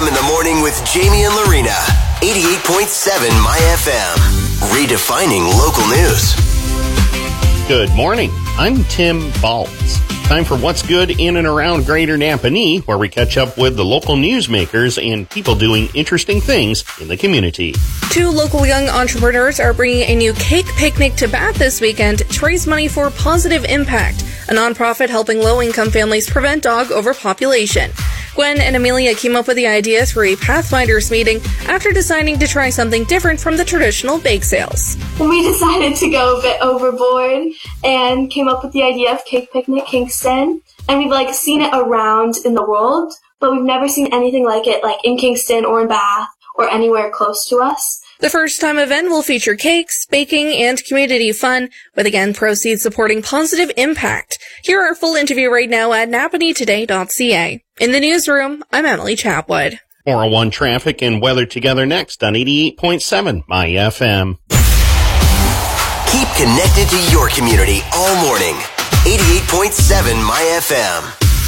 a.m. in the morning with Jamie and Lorena. 88.7 My FM. Redefining local news. Good morning. I'm Tim Baltz. Time for What's Good in and around Greater Napanee, where we catch up with the local newsmakers and people doing interesting things in the community. 2 local young entrepreneurs are bringing a new cake picnic to Bath this weekend to raise money for Positive Impact, a nonprofit helping low-income families prevent dog overpopulation. Gwen and Amelia came up with the idea through a Pathfinders meeting after deciding to try something different from the traditional bake sales. We decided to go a bit overboard and came up with the idea of Cake Picnic Kingston. And we've seen it around in the world, but we've never seen anything like it in Kingston or in Bath or anywhere close to us. The first-time event will feature cakes, baking, and community fun, with again proceeds supporting Positive Impact. Hear our full interview right now at napaneetoday.ca. In the newsroom, I'm Emily Chapwood. 401 traffic and weather together next on 88.7 My FM. Keep connected to your community all morning. 88.7 My FM.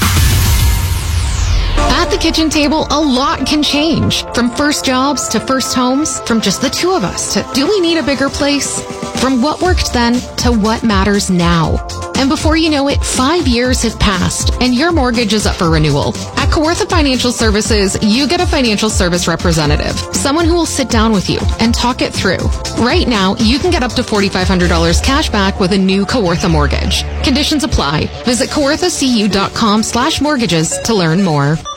At the kitchen table, a lot can change. From first jobs to first homes, from just the two of us to do we need a bigger place? From what worked then to what matters now. And before you know it, 5 years have passed and your mortgage is up for renewal. At Kawartha Financial Services, you get a financial service representative, someone who will sit down with you and talk it through. Right now, you can get up to $4,500 cash back with a new Kawartha mortgage. Conditions apply. Visit kawarthacu.com/mortgages to learn more.